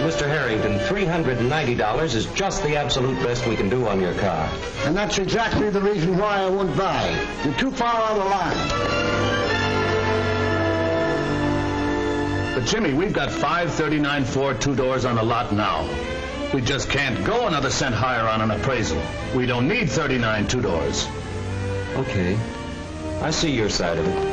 Mr. Harrington, $390 is just the absolute best we can do on your car. And that's exactly the reason why I won't buy. You're too far out of line. But, Jimmy, we've got 539 Ford 2-doors on the lot now. We just can't go another cent higher on an appraisal. We don't need 39 2-doors. Okay. I see your side of it.